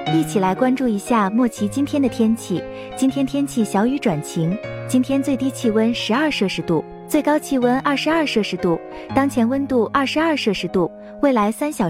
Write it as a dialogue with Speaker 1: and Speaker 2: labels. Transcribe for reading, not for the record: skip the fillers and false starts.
Speaker 1: 一起来关注一下莫奇今天的天气。今天天气小雨转晴，今天最低气温12摄氏度，最高气温22摄氏度，当前温度22摄氏度，未来3小时